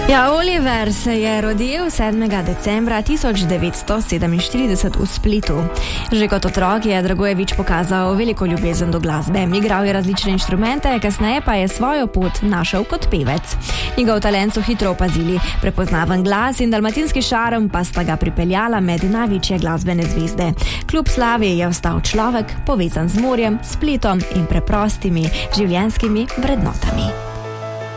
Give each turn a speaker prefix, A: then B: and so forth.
A: Ja, Oliver se je rodil 7. decembra 1947 v Splitu. Že kot otrok je Dragojevič pokazal veliko ljubezen do glasbe. Igral je različne inštrumente, kasneje pa je svojo pot našel kot pevec. Njegov talent so hitro opazili, prepoznaven glas in dalmatinski šarm pa sta ga pripeljala med največje glasbene zvezde. Kljub slavi je ostal človek, povezan z morjem, Splitom in preprostimi življenjskimi vrednotami.